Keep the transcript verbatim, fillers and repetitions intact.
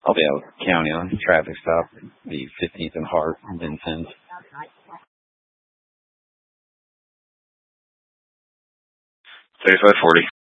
I'll be out county on traffic stop, the fifteenth and Hart, Vincent. thirty-five forty.